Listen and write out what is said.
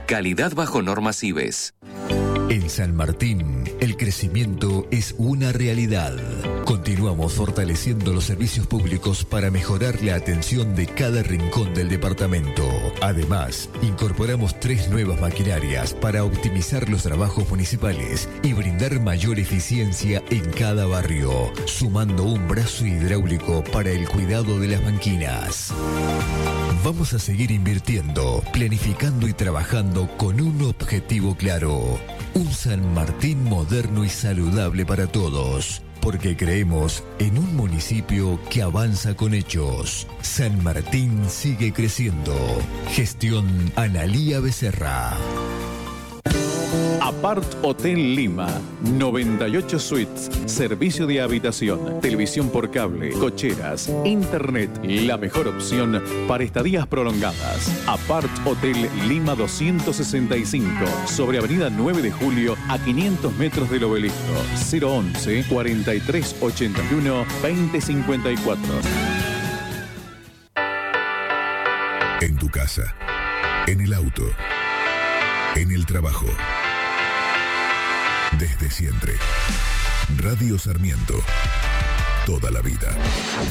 Calidad bajo normas IBES. En San Martín, el crecimiento es una realidad. Continuamos fortaleciendo los servicios públicos para mejorar la atención de cada rincón del departamento. Además, incorporamos 3 nuevas maquinarias para optimizar los trabajos municipales y brindar mayor eficiencia en cada barrio, sumando un brazo hidráulico para el cuidado de las banquinas. Vamos a seguir invirtiendo, planificando y trabajando con un objetivo claro. Un San Martín moderno y saludable para todos, porque creemos en un municipio que avanza con hechos. San Martín sigue creciendo. Gestión Analía Becerra. Apart Hotel Lima, 98 suites, servicio de habitación, televisión por cable, cocheras, internet, la mejor opción para estadías prolongadas. Apart Hotel Lima 265, sobre Avenida 9 de Julio, a 500 metros del Obelisco. 011 4381 2054. En tu casa, en el auto, en el trabajo. Desde siempre. Radio Sarmiento. Toda la vida.